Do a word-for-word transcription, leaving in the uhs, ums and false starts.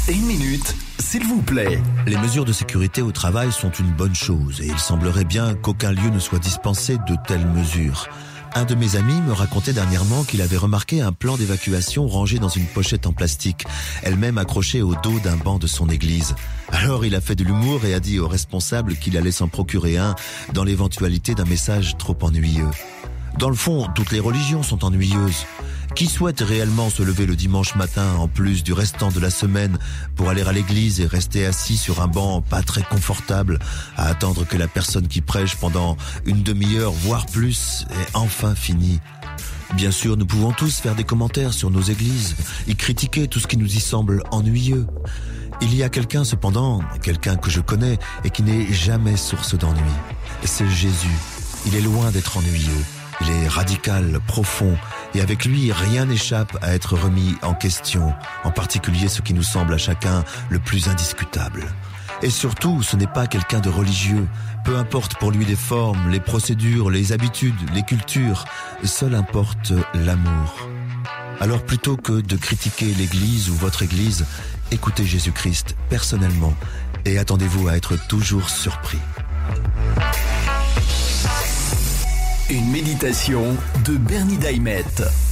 Une minute, s'il vous plaît. Les mesures de sécurité au travail sont une bonne chose et il semblerait bien qu'aucun lieu ne soit dispensé de telles mesures. Un de mes amis me racontait dernièrement qu'il avait remarqué un plan d'évacuation rangé dans une pochette en plastique, elle-même accrochée au dos d'un banc de son église. Alors il a fait de l'humour et a dit aux responsables qu'il allait s'en procurer un dans l'éventualité d'un message trop ennuyeux. Dans le fond, toutes les religions sont ennuyeuses. Qui souhaite réellement se lever le dimanche matin en plus du restant de la semaine pour aller à l'église et rester assis sur un banc pas très confortable à attendre que la personne qui prêche pendant une demi-heure voire plus ait enfin fini? Bien sûr, nous pouvons tous faire des commentaires sur nos églises et critiquer tout ce qui nous y semble ennuyeux. Il y a quelqu'un cependant, quelqu'un que je connais et qui n'est jamais source d'ennui. C'est Jésus. Il est loin d'être ennuyeux. Il est radical, profond, et avec lui, rien n'échappe à être remis en question, en particulier ce qui nous semble à chacun le plus indiscutable. Et surtout, ce n'est pas quelqu'un de religieux. Peu importe pour lui les formes, les procédures, les habitudes, les cultures, seul importe l'amour. Alors plutôt que de critiquer l'Église ou votre Église, écoutez Jésus-Christ personnellement et attendez-vous à être toujours surpris. Une méditation de Bernie Daimet.